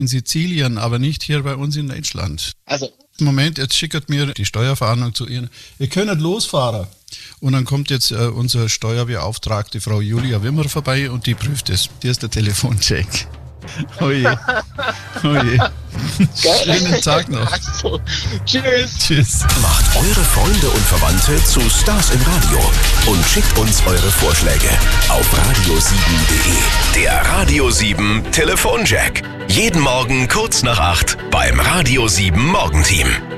in Sizilien, aber nicht hier bei uns in Deutschland. Also. Moment, jetzt schickt mir die Steuerverhandlung zu Ihnen. Ihr könnt losfahren. Und dann kommt jetzt unsere Steuerbeauftragte Frau Julia Wimmer vorbei und die prüft es. Hier ist der Telefoncheck. Oh je. Oh je. Schönen Tag noch. Also, tschüss. Tschüss. Macht eure Freunde und Verwandte zu Stars im Radio und schickt uns eure Vorschläge auf radio7.de. Der Radio 7 Telefonjack. Jeden Morgen kurz nach 8 beim Radio 7 Morgenteam.